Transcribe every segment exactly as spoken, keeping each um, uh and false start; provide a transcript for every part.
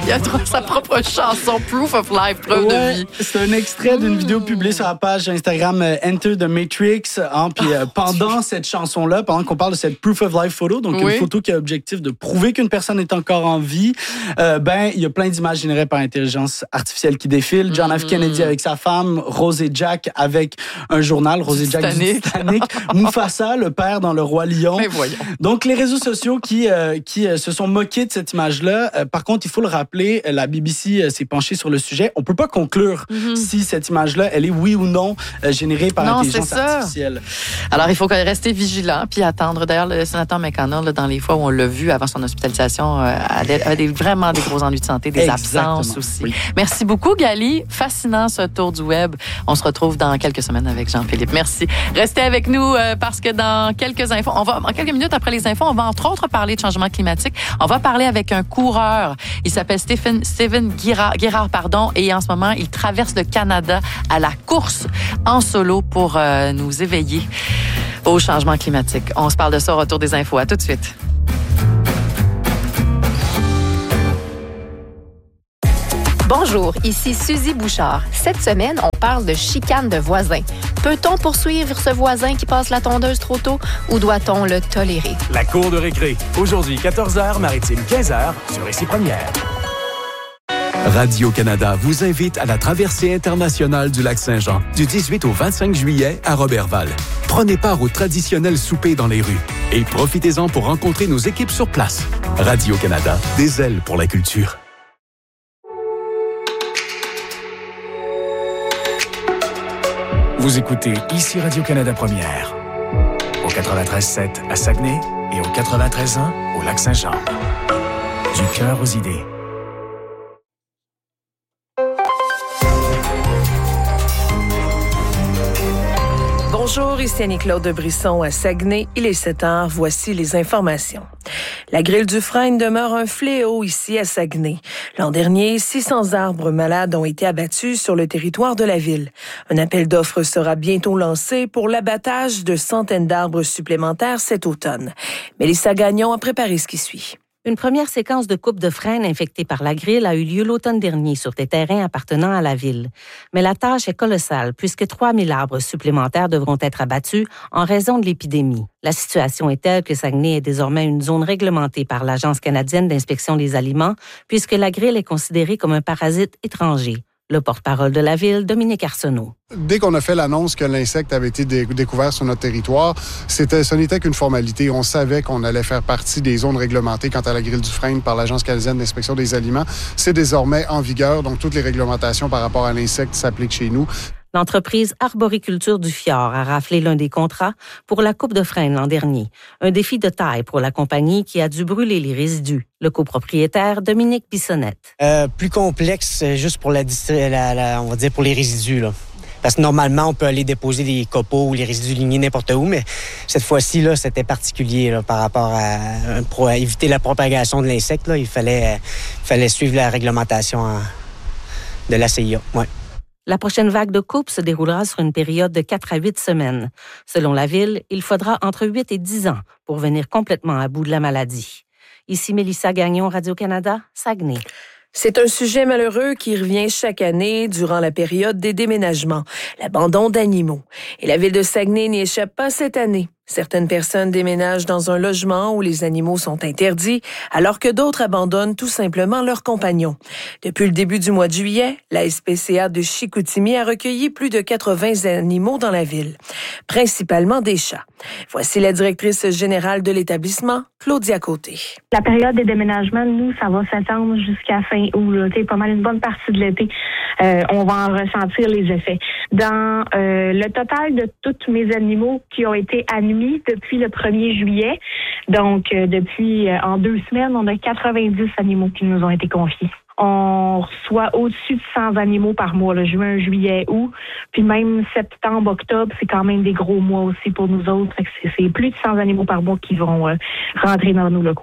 Il a trouvé sa propre chanson, Proof of Life, preuve ouais, de vie. C'est un extrait d'une vidéo publiée sur la page Instagram euh, Enter the Matrix. Hein, puis euh, pendant cette chanson-là, pendant qu'on parle de cette Proof of Life photo, donc oui. une photo qui a l'objectif de prouver qu'une personne est encore en vie, euh, ben il y a plein d'images générées par intelligence artificielle qui défilent. John F. Kennedy avec sa femme, Rose et Jack avec un journal, Rose et Jack Titanic. du Titanic, Mufasa, le père dans Le Roi Lion. Mais voyons. Donc les réseaux sociaux qui, euh, qui euh, se sont moqués de cette image-là. Euh, par contre, il faut le rappeler, la B B C euh, s'est penchée sur le sujet. On peut pas conclure mm-hmm. si cette image-là, elle est oui ou non euh, générée par non, l'intelligence artificielle. Alors, il faut rester vigilant puis attendre. D'ailleurs, le sénateur McConnell, là, dans les fois où on l'a vu avant son hospitalisation, euh, avait, avait des, vraiment des gros ennuis de santé, des Exactement. absences aussi. Oui. Merci beaucoup, Gali. Fascinant ce tour du web. On se retrouve dans quelques semaines avec Jean-Philippe. Merci. Restez avec nous euh, parce que dans quelques infos, on va, en quelques minutes après les infos, on va entre autres parler de changement climatique. On va parler avec un coureur. Il s'appelle Stephen, Steven Guérard, Guérard, pardon, et en ce moment, il traverse le Canada à la course en solo pour euh, nous éveiller au changement climatique. On se parle de ça au retour des infos. À tout de suite. Bonjour, ici Suzy Bouchard. Cette semaine, on parle de chicane de voisins. Peut-on poursuivre ce voisin qui passe la tondeuse trop tôt ou doit-on le tolérer? La cour de récré. Aujourd'hui, quatorze heures, Maritime, quinze heures, sur Ici Première. Radio-Canada vous invite à la traversée internationale du lac Saint-Jean du dix-huit au vingt-cinq juillet à Roberval. Prenez part au traditionnel souper dans les rues et profitez-en pour rencontrer nos équipes sur place. Radio-Canada, des ailes pour la culture. Vous écoutez Ici Radio-Canada Première, au quatre-vingt-treize sept à Saguenay et au quatre-vingt-treize un au Lac-Saint-Jean. Du cœur aux idées. Bonjour, ici Annie-Claude de Brisson à Saguenay. Il est sept heures, voici les informations. La grille du frêne demeure un fléau ici à Saguenay. L'an dernier, six cents arbres malades ont été abattus sur le territoire de la ville. Un appel d'offres sera bientôt lancé pour l'abattage de centaines d'arbres supplémentaires cet automne. Mélissa Gagnon a préparé ce qui suit. Une première séquence de coupe de frêne infectée par la grille a eu lieu l'automne dernier sur des terrains appartenant à la ville. Mais la tâche est colossale puisque trois mille arbres supplémentaires devront être abattus en raison de l'épidémie. La situation est telle que Saguenay est désormais une zone réglementée par l'Agence canadienne d'inspection des aliments puisque la grille est considérée comme un parasite étranger. Le porte-parole de la ville, Dominique Arsenault. Dès qu'on a fait l'annonce que l'insecte avait été dé- découvert sur notre territoire, c'était, ce n'était qu'une formalité. On savait qu'on allait faire partie des zones réglementées quant à la grille du frêne par l'Agence canadienne d'inspection des aliments. C'est désormais en vigueur, donc toutes les réglementations par rapport à l'insecte s'appliquent chez nous. L'entreprise Arboriculture du Fjord a raflé l'un des contrats pour la coupe de frêne l'an dernier. Un défi de taille pour la compagnie qui a dû brûler les résidus. Le copropriétaire, Dominique Bissonnette. Euh, plus complexe, juste pour la, la, la, on va dire pour les résidus, là. Parce que normalement, on peut aller déposer des copeaux ou les résidus lignés n'importe où, mais cette fois-ci, là, c'était particulier là, par rapport à... Pour éviter la propagation de l'insecte, là, il fallait, il fallait suivre la réglementation hein, de la C I A. Ouais. La prochaine vague de coupe se déroulera sur une période de quatre à huit semaines. Selon la Ville, il faudra entre huit et dix ans pour venir complètement à bout de la maladie. Ici Mélissa Gagnon, Radio-Canada, Saguenay. C'est un sujet malheureux qui revient chaque année durant la période des déménagements, l'abandon d'animaux. Et la Ville de Saguenay n'y échappe pas cette année. Certaines personnes déménagent dans un logement où les animaux sont interdits, alors que d'autres abandonnent tout simplement leurs compagnons. Depuis le début du mois de juillet, la S P C A de Chicoutimi a recueilli plus de quatre-vingts animaux dans la ville, principalement des chats. Voici la directrice générale de l'établissement, Claudia Côté. La période des déménagements, nous, ça va s'étendre jusqu'à fin août. Là. Pas mal une bonne partie de l'été. Euh, on va en ressentir les effets. Dans euh, le total de tous mes animaux qui ont été admis depuis le premier juillet, donc euh, depuis euh, en deux semaines, on a quatre-vingt-dix animaux qui nous ont été confiés. On reçoit au-dessus de cent animaux par mois, là, juin, juillet, août. Puis même septembre, octobre, c'est quand même des gros mois aussi pour nous autres. C'est, c'est plus de cent animaux par mois qui vont euh, rentrer dans nos locaux.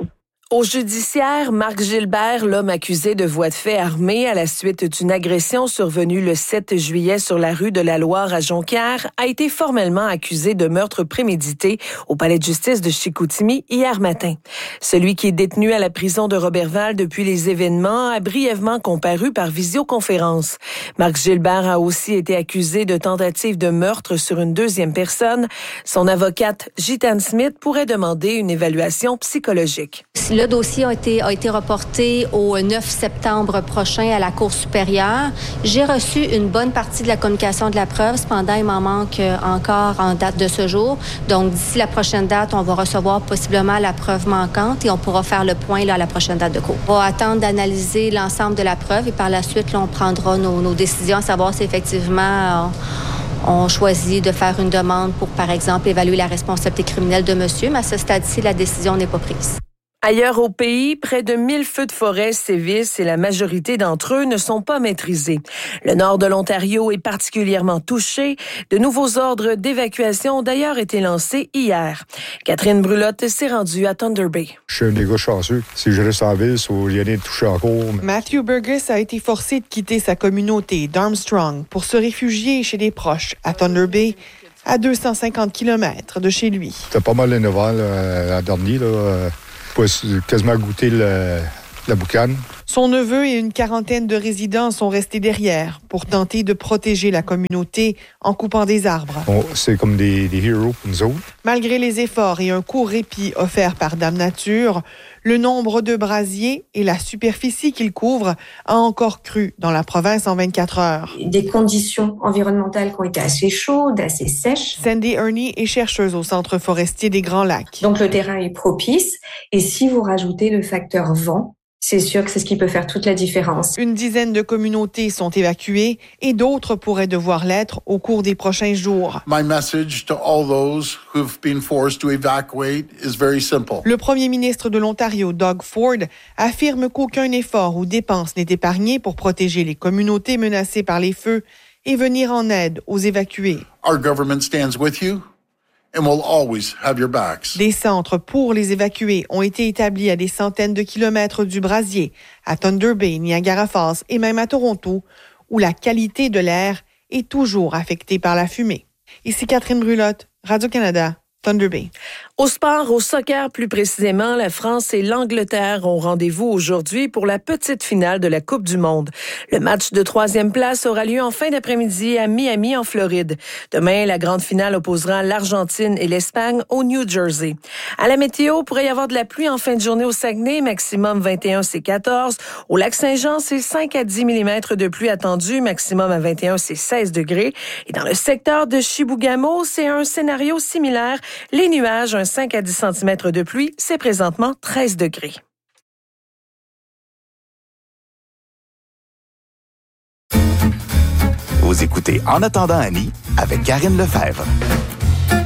Au judiciaire, Marc Gilbert, l'homme accusé de voies de fait armées à la suite d'une agression survenue le sept juillet sur la rue de la Loire à Jonquière, a été formellement accusé de meurtre prémédité au palais de justice de Chicoutimi hier matin. Celui qui est détenu à la prison de Roberval depuis les événements a brièvement comparu par visioconférence. Marc Gilbert a aussi été accusé de tentative de meurtre sur une deuxième personne. Son avocate, Gitane Smith, pourrait demander une évaluation psychologique. Le dossier a été, a été reporté au neuf septembre prochain à la Cour supérieure. J'ai reçu une bonne partie de la communication de la preuve. Cependant, il m'en manque encore en date de ce jour. Donc, d'ici la prochaine date, on va recevoir possiblement la preuve manquante et on pourra faire le point là, à la prochaine date de cour. On va attendre d'analyser l'ensemble de la preuve et par la suite, là, on prendra nos, nos décisions à savoir si effectivement on, on choisit de faire une demande pour, par exemple, évaluer la responsabilité criminelle de monsieur. Mais à ce stade-ci, la décision n'est pas prise. Ailleurs au pays, près de mille feux de forêt sévissent et la majorité d'entre eux ne sont pas maîtrisés. Le nord de l'Ontario est particulièrement touché. De nouveaux ordres d'évacuation ont d'ailleurs été lancés hier. Catherine Brulotte s'est rendue à Thunder Bay. Je suis un des gars chanceux. Si je reste en ville, il n'y a rien de touché encore. Matthew Burgess a été forcé de quitter sa communauté d'Armstrong pour se réfugier chez des proches à Thunder Bay, à deux cent cinquante kilomètres de chez lui. C'était pas mal l'énervant à dernier, là. Quasiment goûter le, la boucane. Son neveu et une quarantaine de résidents sont restés derrière pour tenter de protéger la communauté en coupant des arbres. Bon, c'est comme des, des héros pour nous autres. Malgré les efforts et un court répit offert par Dame Nature, le nombre de brasiers et la superficie qu'ils couvrent a encore cru dans la province en vingt-quatre heures. Des conditions environnementales qui ont été assez chaudes, assez sèches. Sandy Ernie est chercheuse au Centre forestier des Grands Lacs. Donc le terrain est propice et si vous rajoutez le facteur vent, c'est sûr que c'est ce qui peut faire toute la différence. Une dizaine de communautés sont évacuées et d'autres pourraient devoir l'être au cours des prochains jours. My message to all those who've been forced to evacuate is very simple. Le premier ministre de l'Ontario, Doug Ford, affirme qu'aucun effort ou dépense n'est épargné pour protéger les communautés menacées par les feux et venir en aide aux évacués. Our government stands with you. And we'll always have your backs. Des centres pour les évacuer ont été établis à des centaines de kilomètres du brasier, à Thunder Bay, Niagara Falls et même à Toronto, où la qualité de l'air est toujours affectée par la fumée. Ici Catherine Brulotte, Radio-Canada, Thunder Bay. Au sport, au soccer plus précisément, la France et l'Angleterre ont rendez-vous aujourd'hui pour la petite finale de la Coupe du Monde. Le match de troisième place aura lieu en fin d'après-midi à Miami, en Floride. Demain, la grande finale opposera l'Argentine et l'Espagne au New Jersey. À la météo, il pourrait y avoir de la pluie en fin de journée au Saguenay, maximum vingt et un, c'est quatorze. Au Lac-Saint-Jean, c'est cinq à dix millimètres de pluie attendue, maximum à vingt et un, c'est seize degrés. Et dans le secteur de Chibougamau, c'est un scénario similaire. Les nuages, un cinq à dix centimètres de pluie, c'est présentement treize degrés. Vous écoutez En attendant Annie avec Karine Lefebvre.